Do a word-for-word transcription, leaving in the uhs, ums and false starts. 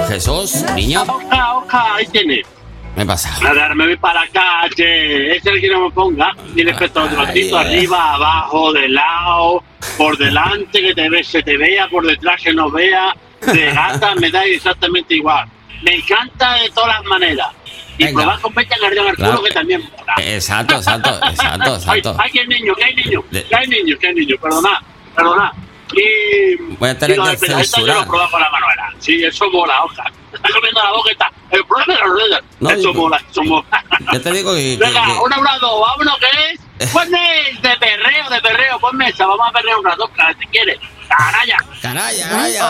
Jesús, niño. Oscar, Oscar, ahí tiene. Me pasa. A ver, me voy para la calle. Ese es el que no me ponga. Tiene espectrotrotito arriba, abajo, de lado, por delante, que te ve, se te vea, por detrás que no vea. De gata me da exactamente igual. Me encanta de todas las maneras. Y Venga. probar con pecha cardión al culo, Claro. que también mola. Exacto, exacto, exacto, Ay, exacto. ay, que hay niños, que hay niños, De- que hay niños, que hay niños, perdona, perdona. Y... Voy a tener y lo que de peladita yo censurar. lo probé con la Manuela. Sí, eso mola, Oscar. Está comiendo la boca y está... El brother, No, eso yo- mola, eso mola. Ya te digo que... que- Venga, que- un abrazo, vámonos, ¿qué es? Ponme de perreo, de perreo, ponme esa, vamos a perrear un rato, Oscar, si quieres. Canalla. Canalla, canalla.